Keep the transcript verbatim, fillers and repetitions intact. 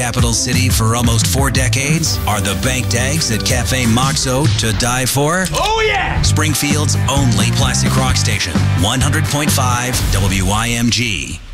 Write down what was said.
Capital City for almost four decades are the Bank Dags at Cafe Moxo to die for. Oh, yeah! Springfield's only classic rock station, one hundred point five W I M G.